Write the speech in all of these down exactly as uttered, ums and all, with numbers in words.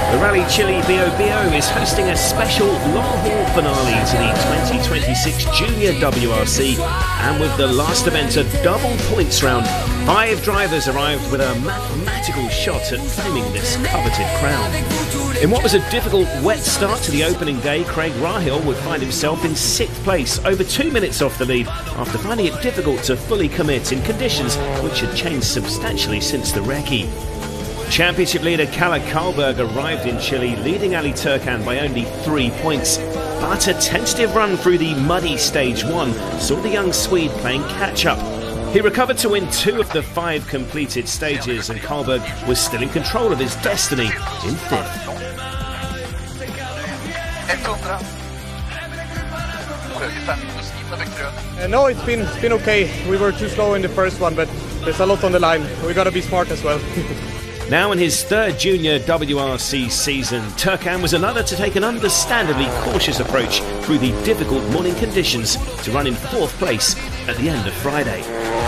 The Rally Chile Bio Bio is hosting a special long-haul finale to the twenty twenty-six Junior W R C, and with the last event a double points round, five drivers arrived with a mathematical shot at claiming this coveted crown. In what was a difficult wet start to the opening day, Craig Rahill would find himself in sixth place, over two minutes off the lead, after finding it difficult to fully commit in conditions which had changed substantially since the recce. Championship leader Kalle Karlberg arrived in Chile, leading Ali Turkan by only three points. But a tentative run through the muddy stage one saw the young Swede playing catch-up. He recovered to win two of the five completed stages, and Karlberg was still in control of his destiny in fifth. Uh, no, it's been, it's been okay. We were too slow in the first one, but there's a lot on the line. We got to be smart as well. Now in his third Junior W R C season, Turkan was another to take an understandably cautious approach through the difficult morning conditions to run in fourth place at the end of Friday.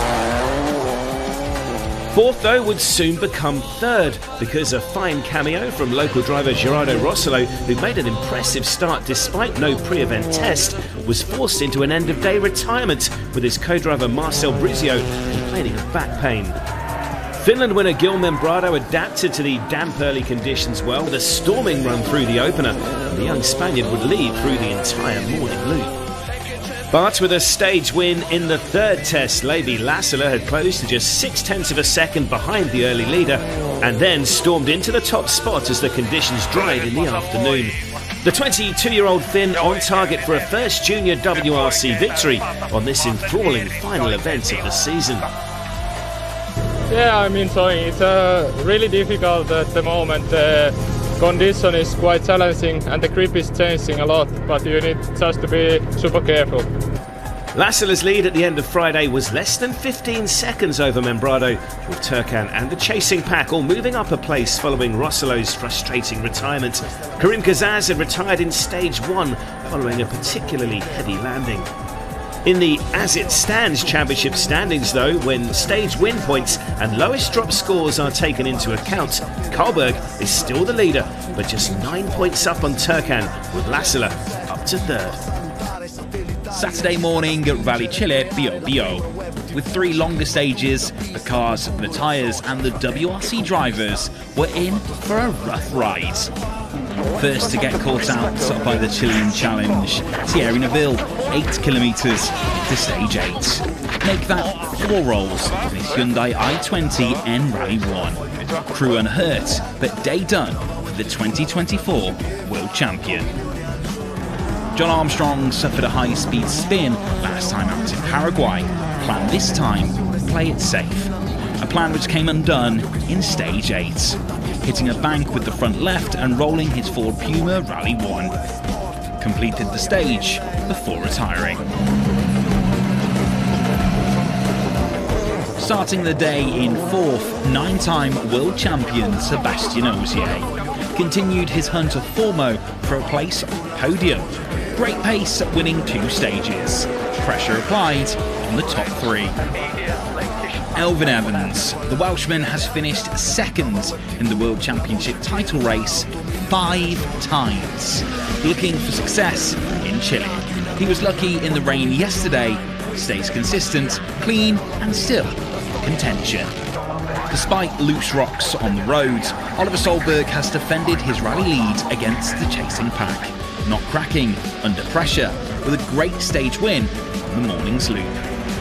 Fourth, though, would soon become third, because a fine cameo from local driver Gerardo Rossolo, who made an impressive start despite no pre-event test, was forced into an end-of-day retirement, with his co-driver Marcel Brizio complaining of back pain. Finland winner Gil Membrado adapted to the damp early conditions well, with a storming run through the opener, and the young Spaniard would lead through the entire morning loop. But with a stage win in the third test, Levi Lassila had closed to just six tenths of a second behind the early leader, and then stormed into the top spot as the conditions dried in the afternoon. The twenty-two-year-old Finn on target for a first Junior W R C victory on this enthralling final event of the season. Yeah, I'm enjoying it. It's uh, really difficult at the moment. The condition is quite challenging and the grip is changing a lot, but you need just to be super careful. Lassila's lead at the end of Friday was less than fifteen seconds over Membrado, with Turkan and the chasing pack all moving up a place following Rossolo's frustrating retirement. Karim Kazaz had retired in stage one following a particularly heavy landing. In the As It Stands Championship standings, though, when stage win points and lowest drop scores are taken into account, Karlberg is still the leader, but just nine points up on Turkan, with Lassila up to third. Saturday morning at Rally Chile Bio Bio. With three longer stages, the cars, the tyres and the W R C drivers were in for a rough ride. First to get caught out by the Chilean challenge, Thierry Neuville, eight kilometres to stage eight. Make that four rolls on his Hyundai i twenty N Rally one. Crew unhurt, but day done for the twenty twenty-four World Champion. John Armstrong suffered a high-speed spin last time out in Paraguay. Plan this time, play it safe. A plan which came undone in stage eight, hitting a bank with the front left and rolling his Ford Puma Rally one. Completed the stage before retiring. Starting the day in fourth, nine-time world champion Sébastien Ogier continued his hunt of Formo for a place on the podium. Great pace, winning two stages. Pressure applied on the top three. Elfyn Evans, the Welshman, has finished second in the World Championship title race five times, looking for success in Chile. He was lucky in the rain yesterday, stays consistent, clean and still contention. Despite loose rocks on the road, Oliver Solberg has defended his rally lead against the chasing pack, not cracking under pressure, with a great stage win on the morning's loop.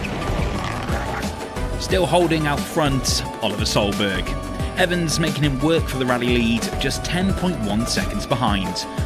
Still holding out front, Oliver Solberg. Evans making him work for the rally lead, just ten point one seconds behind.